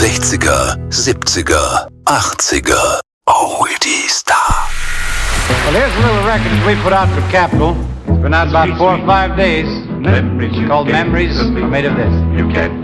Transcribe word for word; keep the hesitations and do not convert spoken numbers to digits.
sechziger, siebziger, achtziger. Oldies da. Well, here's a little record we put out for Capitol. It's been out about four or five days. It's called Memories Made of This.